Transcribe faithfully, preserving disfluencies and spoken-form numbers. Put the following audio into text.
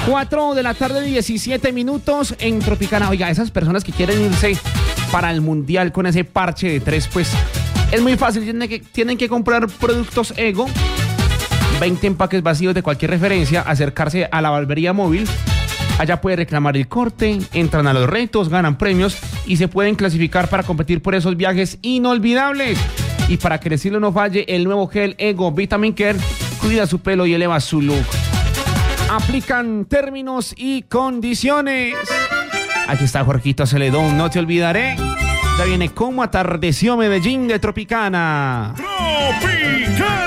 cuatro de la tarde, diecisiete minutos en Tropicana. Oiga, esas personas que quieren irse para el Mundial con ese parche de tres, pues es muy fácil. Tienen que, tienen que comprar productos Ego, veinte empaques vacíos de cualquier referencia, acercarse a la barbería móvil. Allá puede reclamar el corte, entran a los retos, ganan premios y se pueden clasificar para competir por esos viajes inolvidables. Y para que el estilo no falle, el nuevo gel Ego Vitamin Care cuida su pelo y eleva su look. Aplican términos y condiciones. Aquí está Jorgito Celedón, no te olvidaré. Ya viene Como atardeció Medellín de Tropicana. Tropicana.